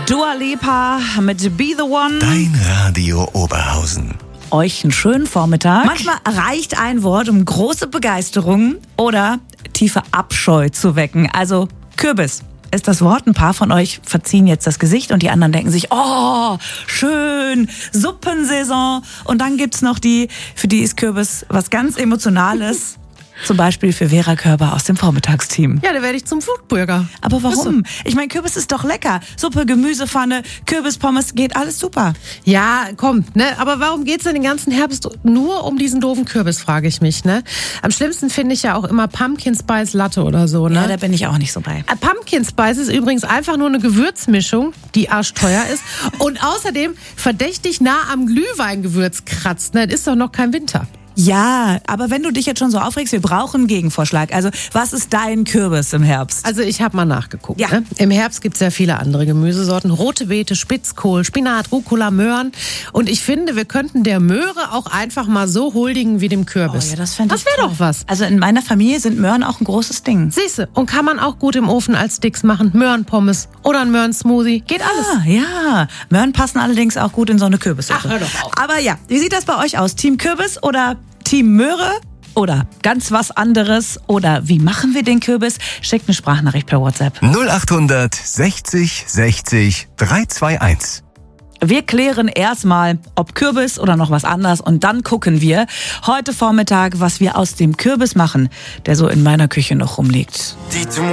Dua Lipa mit Be The One. Dein Radio Oberhausen. Euch einen schönen Vormittag. Manchmal reicht ein Wort, um große Begeisterung oder tiefe Abscheu zu wecken. Also Kürbis ist das Wort. Ein paar von euch verziehen jetzt das Gesicht und die anderen denken sich, oh, schön, Suppensaison. Und dann gibt's noch die, für die ist Kürbis was ganz Emotionales. Zum Beispiel für Vera Körber aus dem Vormittagsteam. Ja, da werde ich zum Foodburger. Aber warum? Ich meine, Kürbis ist doch lecker. Suppe, Gemüsepfanne, Kürbispommes, geht alles super. Ja, komm, ne? Aber warum geht's denn den ganzen Herbst nur um diesen doofen Kürbis, frage ich mich, ne? Am schlimmsten finde ich ja auch immer Pumpkin Spice Latte oder so, ne? Ja, da bin ich auch nicht so bei. Pumpkin Spice ist übrigens einfach nur eine Gewürzmischung, die arschteuer ist und außerdem verdächtig nah am Glühweingewürz kratzt, ne? Das ist doch noch kein Winter. Ja, aber wenn du dich jetzt schon so aufregst, wir brauchen einen Gegenvorschlag. Also, was ist dein Kürbis im Herbst? Also ich habe mal nachgeguckt. Ja. Ne? Im Herbst gibt's ja viele andere Gemüsesorten. Rote Beete, Spitzkohl, Spinat, Rucola, Möhren. Und ich finde, wir könnten der Möhre auch einfach mal so huldigen wie dem Kürbis. Oh ja, das fände ich wäre toll. doch was. Also in meiner Familie sind Möhren auch ein großes Ding. Siehste, und kann man auch gut im Ofen als Sticks machen. Möhrenpommes oder ein Möhrensmoothie. Geht alles. Ah, ja. Möhren passen allerdings auch gut in so eine Kürbissuppe. Ach, hör doch auf. Aber ja, wie sieht das bei euch aus? Team Kürbis oder Team Möhre? Oder ganz was anderes? Oder wie machen wir den Kürbis? Schickt eine Sprachnachricht per WhatsApp. 0800 60 60 321. Wir klären erstmal, ob Kürbis oder noch was anderes. Und dann gucken wir heute Vormittag, was wir aus dem Kürbis machen, der so in meiner Küche noch rumliegt.